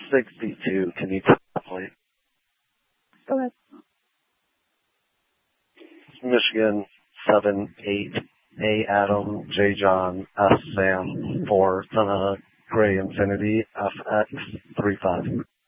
62. Can you tell, please? Go ahead. Michigan 78 A Adam J John S Sam 4 Gray Infinity FX 35.